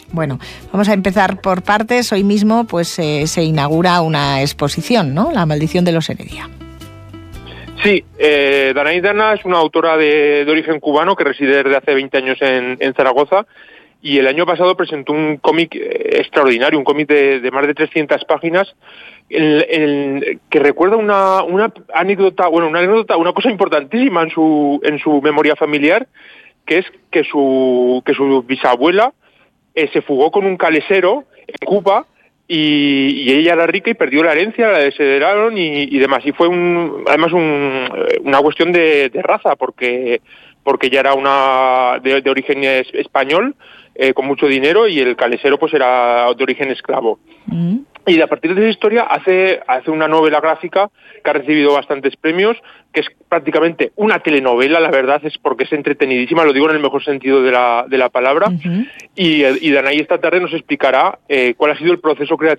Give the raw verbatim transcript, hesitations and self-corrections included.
Bueno, vamos a empezar por partes. Hoy mismo pues eh, se inaugura una exposición, ¿no? La maldición de los Heredia. Sí, eh, Danaí Dana es una autora de, de origen cubano que reside desde hace veinte años en, en Zaragoza, y el año pasado presentó un cómic extraordinario, un cómic de, de más de trescientas páginas, el, el, que recuerda una, una anécdota, bueno, una anécdota, una cosa importantísima en su en su memoria familiar, que es que su que su bisabuela eh, se fugó con un calesero en Cuba. Y, y ella era rica y perdió la herencia, la desheredaron y, y demás. Y fue un, además un, una cuestión de, de raza, porque porque ella era una de, de origen es, español, eh, con mucho dinero, y el calesero pues era de origen esclavo. Mm. Y a partir de esa historia hace, hace una novela gráfica que ha recibido bastantes premios, que es prácticamente una telenovela, la verdad, es porque es entretenidísima, lo digo en el mejor sentido de la, de la palabra. Uh-huh. Y, y Danaí esta tarde nos explicará eh, cuál ha sido el proceso creativo